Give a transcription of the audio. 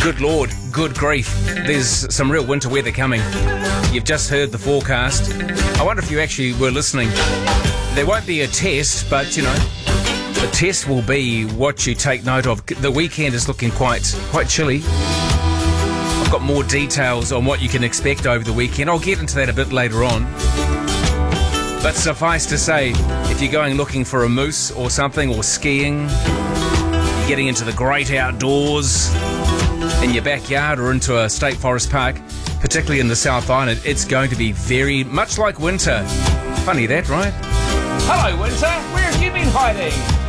Good Lord, good grief. There's some real winter weather coming. You've just heard the forecast. I wonder if you actually were listening. There won't be a test, but, the test will be what you take note of. The weekend is looking quite chilly. I've got more details on what you can expect over the weekend. I'll get into that a bit later on. But suffice to say, if you're going looking for a moose or something, or skiing, you're getting into the great outdoors in your backyard or into a state forest park, particularly in the South Island, it's going to be very much like winter. Funny that, right? Hello, winter. Where have you been hiding?